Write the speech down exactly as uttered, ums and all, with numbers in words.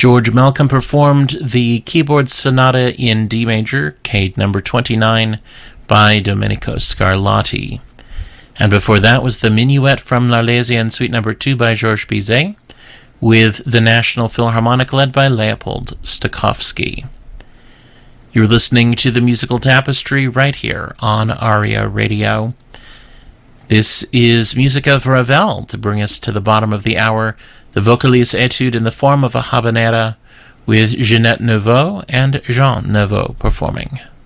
George Malcolm performed the keyboard sonata in D major, Cade number twenty-nine, by Domenico Scarlatti. And before that was the Minuet from L'Arlésienne, Suite number two by Georges Bizet, with the National Philharmonic led by Leopold Stokowski. You're listening to the Musical Tapestry right here on ARIA Radio. This is music of Ravel to bring us to the bottom of the hour, the Vocalise Etude in the form of a habanera with Jeanette Neveu and Jean Neveu performing.